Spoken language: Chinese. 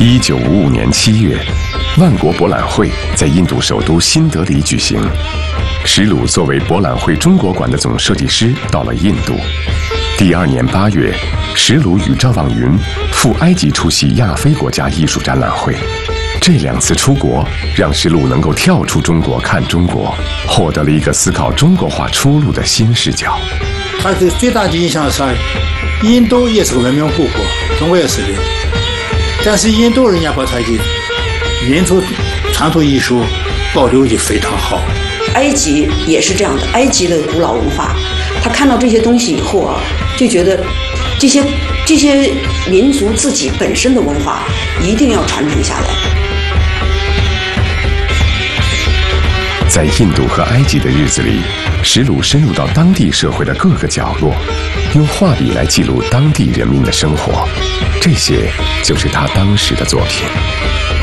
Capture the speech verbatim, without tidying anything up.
一九五五年七月，万国博览会在印度首都新德里举行。石鲁作为博览会中国馆的总设计师到了印度。第二年八月，石鲁与赵望云赴埃及出席亚非国家艺术展览会。这两次出国，让石鲁能够跳出中国看中国，获得了一个思考中国化出路的新视角。 他的最大的影响是，印度也是个文明古国，中国也是的。但是印度人家把他的民族传统艺术保留的非常好。 埃及也是这样的，埃及的古老文化，他看到这些东西以后啊，就觉得这些这些民族自己本身的文化一定要传承下来。 在印度和埃及的日子里，石鲁深入到当地社会的各个角落，用画笔来记录当地人民的生活，这些就是他当时的作品。